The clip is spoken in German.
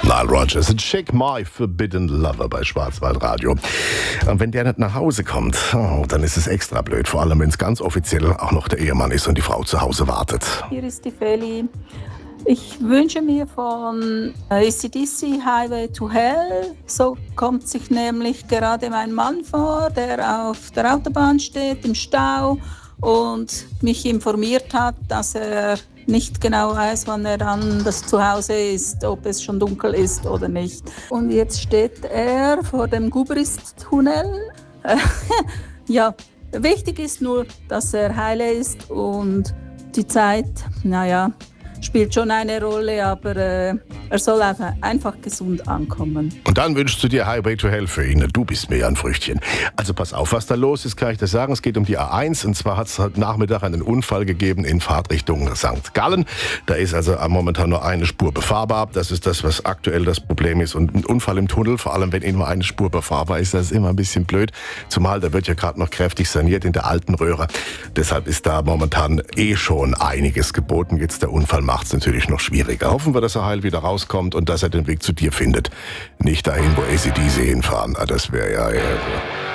Nile Rodgers, Check My Forbidden Lover bei Schwarzwaldradio. Und wenn der nicht nach Hause kommt, dann ist es extra blöd. Vor allem, wenn es ganz offiziell auch noch der Ehemann ist und die Frau zu Hause wartet. Hier ist die Feli. Ich wünsche mir von AC/DC Highway to Hell. So kommt sich nämlich gerade mein Mann vor, der auf der Autobahn steht, im Stau und mich informiert hat, dass er nicht genau weiß, wann er dann das Zuhause ist, ob es schon dunkel ist oder nicht. Und jetzt steht er vor dem Gubrist-Tunnel. Ja, wichtig ist nur, dass er heil ist und die Zeit, spielt schon eine Rolle, aber er soll einfach gesund ankommen. Und dann wünschst du dir Highway to Hell für ihn. Du bist mir ja ein Früchtchen. Also pass auf, was da los ist, kann ich dir sagen. Es geht um die A1 und zwar hat es heute Nachmittag einen Unfall gegeben in Fahrtrichtung St. Gallen. Da ist also momentan nur eine Spur befahrbar. Das ist das, was aktuell das Problem ist. Und ein Unfall im Tunnel, vor allem wenn nur eine Spur befahrbar ist, das ist immer ein bisschen blöd. Zumal da wird ja gerade noch kräftig saniert in der alten Röhre. Deshalb ist da momentan schon einiges geboten. Jetzt der Unfall macht es natürlich noch schwieriger. Hoffen wir, dass er heil wieder rauskommt und dass er den Weg zu dir findet. Nicht dahin, wo AC/DC hinfahren. Das wäre ja...